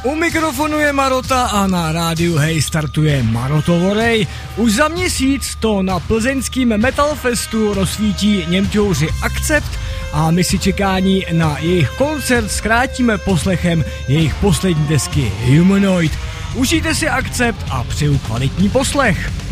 U mikrofonu je Marota a na rádiu Hej startuje Marotovorej. Už za měsíc to na plzeňským Metal Festu rozsvítí Němťouři Akcept a my si čekání na jejich koncert zkrátíme poslechem jejich poslední desky Humanoid. Užijte si Akcept a přeju kvalitní poslech.